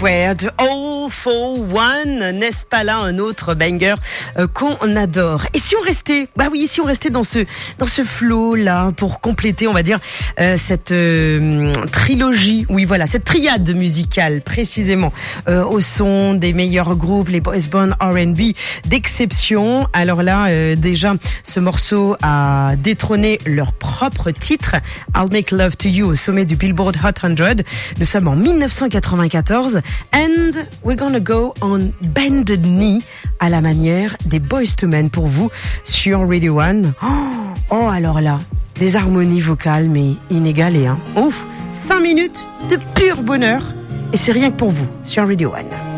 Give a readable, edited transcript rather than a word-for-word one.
Squared, All for One, n'est-ce pas là un autre banger qu'on adore. Et si on restait, si on restait dans ce flow là pour compléter, on va dire cette trilogie, cette triade musicale précisément au son des meilleurs groupes, les boys band R&B d'exception. Alors là, déjà, ce morceau a détrôné leur propre titre, I'll Make Love to You, au sommet du Billboard Hot 100. Nous sommes en 1994 and we're gonna go on Bended Knee à la manière des Boyz II Men pour vous sur Radio One. Oh, alors là, des harmonies vocales mais inégalées. 5 minutes de pur bonheur et c'est rien que pour vous sur Radio One.